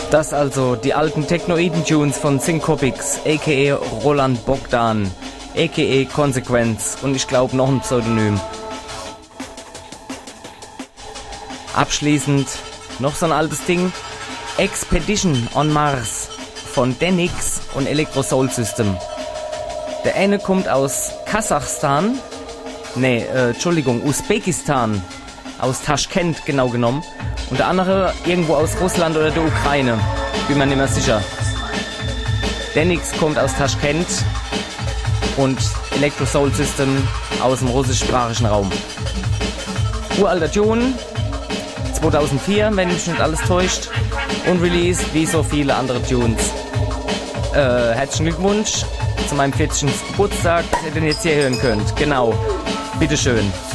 Das also die alten Technoiden-Tunes von Syncopix, a.k.a. Roland Bogdan, a.k.a. Consequence und ich glaube noch ein Pseudonym. Abschließend noch so ein altes Ding, Expedition on Mars von Denix und Electro Soul System. Der eine kommt aus Kasachstan, Usbekistan, aus Taschkent genau genommen. Und der andere irgendwo aus Russland oder der Ukraine, bin mir nicht mehr sicher. Denix kommt aus Taschkent und Electro Soul System aus dem russischsprachigen Raum. Uralter Tune, 2004, wenn mich nicht alles täuscht, und released wie so viele andere Tunes. Herzlichen Glückwunsch zu meinem 40. Geburtstag, dass ihr den jetzt hier hören könnt. Genau, bitteschön.